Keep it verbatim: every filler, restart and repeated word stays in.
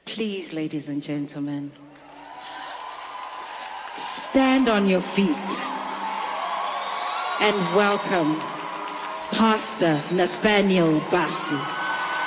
Please, ladies and gentlemen, stand on your feet and welcome Pastor Nathaniel Bassey.